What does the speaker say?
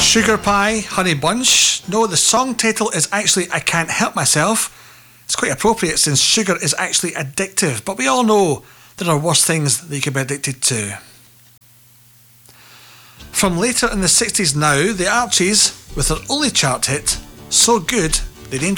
Sugar Pie, Honey Bunch. No, the song title is actually I Can't Help Myself. It's quite appropriate since sugar is actually addictive, but we all know there are worse things that you can be addicted to. From later in the 60s now, the Archies, with their only chart hit, So Good, they named